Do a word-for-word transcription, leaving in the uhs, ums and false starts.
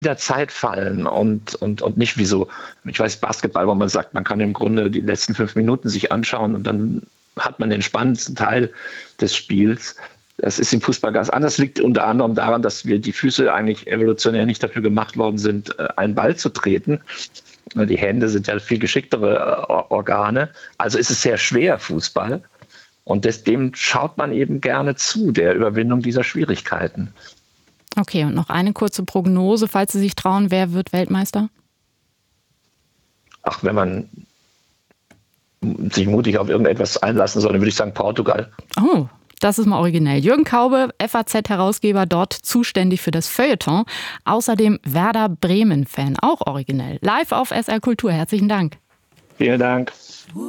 der Zeit fallen und, und, und nicht wie so, ich weiß, Basketball, wo man sagt, man kann im Grunde die letzten fünf Minuten sich anschauen und dann hat man den spannendsten Teil des Spiels. Das ist im Fußball ganz anders. Liegt unter anderem daran, dass wir die Füße eigentlich evolutionär nicht dafür gemacht worden sind, einen Ball zu treten. Die Hände sind ja viel geschicktere Organe. Also ist es sehr schwer, Fußball. Und dem schaut man eben gerne zu, der Überwindung dieser Schwierigkeiten. Okay, und noch eine kurze Prognose, falls Sie sich trauen, wer wird Weltmeister? Ach, wenn man sich mutig auf irgendetwas einlassen soll, dann würde ich sagen Portugal. Oh, das ist mal originell. Jürgen Kaube, F A Z-Herausgeber, dort zuständig für das Feuilleton. Außerdem Werder Bremen-Fan, auch originell. Live auf S R Kultur. Herzlichen Dank. Vielen Dank.